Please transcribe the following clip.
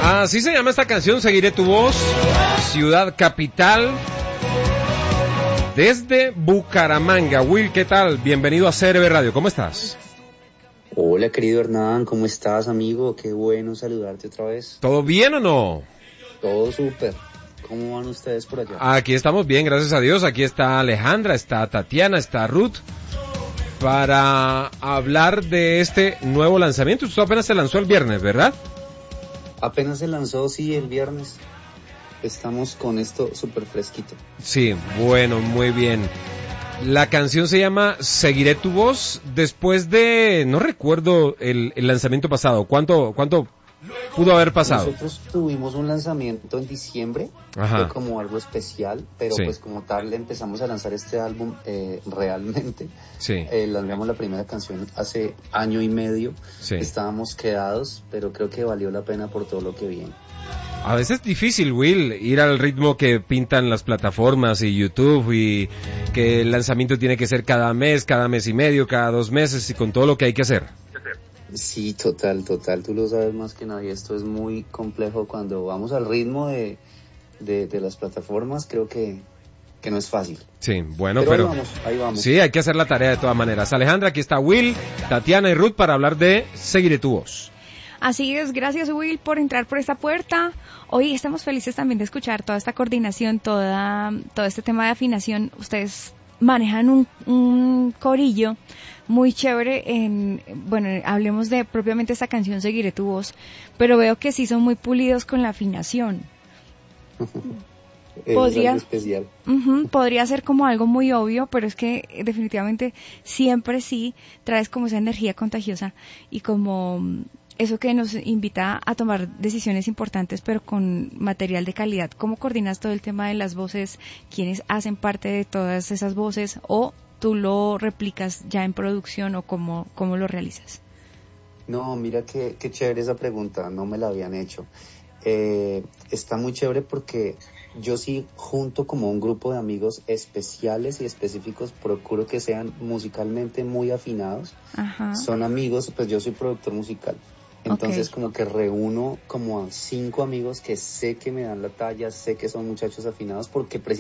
Así se llama esta canción, Seguiré tu voz, Ciudad Capital, desde Bucaramanga. Will, ¿qué tal? Bienvenido a CRB Radio, ¿cómo estás? Hola, querido Hernán, ¿cómo estás, amigo? Qué bueno saludarte otra vez. ¿Todo bien o no? Todo súper. ¿Cómo van ustedes por allá? Aquí estamos bien, gracias a Dios. Aquí está Alejandra, está Tatiana, está Ruth, para hablar de este nuevo lanzamiento. Esto apenas se lanzó el viernes, ¿verdad? Apenas se lanzó, sí, el viernes. Estamos con esto súper fresquito. Sí, bueno, muy bien. La canción se llama Seguiré tu voz, después de, no recuerdo el lanzamiento pasado. ¿Cuánto pudo haber pasado? Nosotros tuvimos un lanzamiento en diciembre, fue como algo especial, pero pues como tal empezamos a lanzar este álbum realmente. Sí. Lanzamos la primera canción hace año y medio, sí. Estábamos quedados, pero creo que valió la pena por todo lo que viene. A veces es difícil, Will, ir al ritmo que pintan las plataformas y YouTube, y que el lanzamiento tiene que ser cada mes y medio, cada 2 meses, y con todo lo que hay que hacer. Sí, total, tú lo sabes más que nadie, esto es muy complejo cuando vamos al ritmo de las plataformas, creo que no es fácil. Sí, bueno, pero ahí vamos. Sí, hay que hacer la tarea de todas maneras. Alejandra, aquí está Will, Tatiana y Ruth para hablar de Seguiré tu voz. Así es, gracias Will por entrar por esta puerta. Hoy estamos felices también de escuchar toda esta coordinación, todo este tema de afinación. Ustedes manejan un corillo muy chévere hablemos de propiamente esta canción Seguiré tu voz, pero veo que sí son muy pulidos con la afinación. Podría, es algo especial. Podría ser como algo muy obvio, pero es que definitivamente siempre sí traes como esa energía contagiosa y como eso que nos invita a tomar decisiones importantes, pero con material de calidad. ¿Cómo coordinas todo el tema de las voces? ¿Quiénes hacen parte de todas esas voces? ¿O tú lo replicas ya en producción o cómo lo realizas? No, mira qué chévere esa pregunta, no me la habían hecho. Está muy chévere porque yo sí, junto como un grupo de amigos especiales y específicos, procuro que sean musicalmente muy afinados. Ajá. Son amigos, pues yo soy productor musical. Entonces como que reúno como a 5 amigos que sé que me dan la talla, sé que son muchachos afinados porque